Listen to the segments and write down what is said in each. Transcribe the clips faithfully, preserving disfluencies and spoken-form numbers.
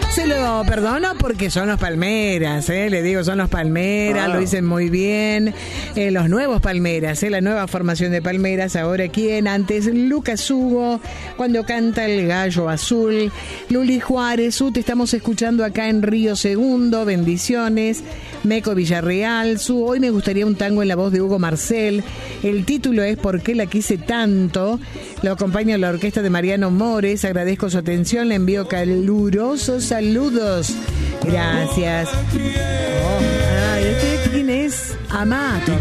Se lo perdono porque son los Palmeras, ¿eh? Le digo, son los Palmeras, ah. Lo dicen muy bien. Eh, los nuevos Palmeras, ¿eh? La nueva formación de Palmeras. Ahora, ¿quién? Antes, Lucas Hugo, cuando canta El Gallo Azul. Luli Juárez, Su, te estamos escuchando acá en Río Segundo. Bendiciones. Meco Villarreal, Su, hoy me gustaría un tango en la voz de Hugo Marcel. El título es ¿Por qué la quise tanto? Lo acompaña la orquesta de Mariano Mores. Agradezco su atención, le envío calurosos saludos. Gracias. Oh, ay, ¿este quién es? Amato.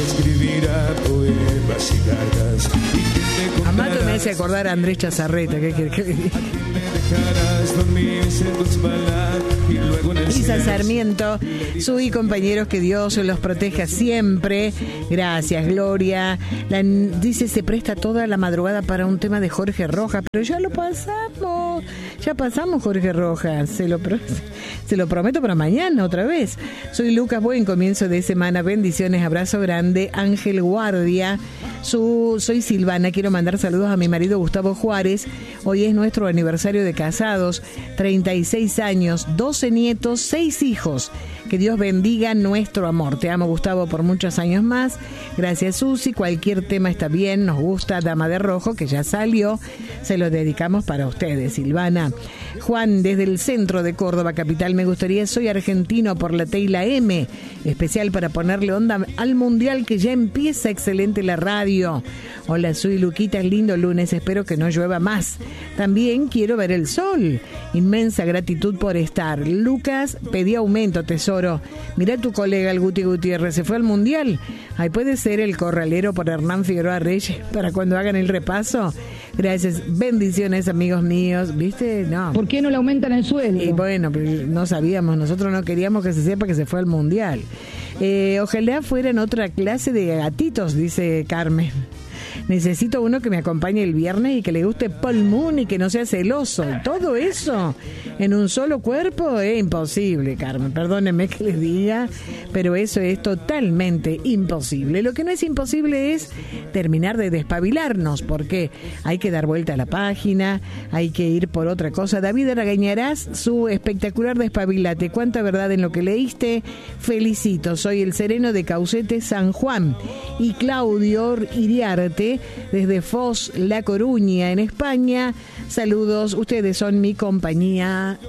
Amato me hace acordar a Andrés Chazarreta. ¿Qué quiere que le diga? Isa Sarmiento, Su y compañeros, que Dios los proteja siempre. Gracias, Gloria. La, dice, se presta toda la madrugada para un tema de Jorge Rojas, pero ya lo pasamos. Ya pasamos, Jorge Rojas. Se lo, pro, se lo prometo para mañana otra vez. Soy Lucas, buen comienzo de semana. Bendiciones, abrazo grande. Ángel Guardia. Su, soy Silvana, quiero mandar saludos a mi marido Gustavo Juárez. Hoy es nuestro aniversario de casados, treinta y seis años, doce nietos, seis hijos. Que Dios bendiga nuestro amor. Te amo, Gustavo, por muchos años más. Gracias, Susi. Cualquier tema está bien. Nos gusta Dama de Rojo, que ya salió. Se lo dedicamos para ustedes, Silvana. Juan, desde el centro de Córdoba, capital, me gustaría, soy argentino por la Teila M, especial para ponerle onda al mundial que ya empieza. Excelente la radio. Hola, soy Luquita, lindo lunes, espero que no llueva más. También quiero ver el sol. Inmensa gratitud por estar. Lucas, pedí aumento, tesoro. Mirá tu colega, el Guti Gutiérrez, se fue al mundial. Ahí puede ser el corralero por Hernán Figueroa Reyes para cuando hagan el repaso. Gracias, bendiciones, amigos míos. ¿Viste? No. ¿Por qué no le aumentan el sueldo? Y bueno, no sabíamos, nosotros no queríamos que se sepa que se fue al mundial. Eh, ojalá fueran otra clase de gatitos, dice Carmen. Necesito uno que me acompañe el viernes y que le guste Paul Moon y que no sea celoso. Todo eso en un solo cuerpo es imposible, Carmen. Perdónenme que les diga, pero eso es totalmente imposible. Lo que no es imposible es terminar de despabilarnos, porque hay que dar vuelta a la página, hay que ir por otra cosa. David Aragañarás, su espectacular Despabilate. Cuánta verdad en lo que leíste. Felicito. Soy el Sereno de Caucete, San Juan. Y Claudio Iriarte, desde Foz, La Coruña, en España. Saludos, ustedes son mi compañía.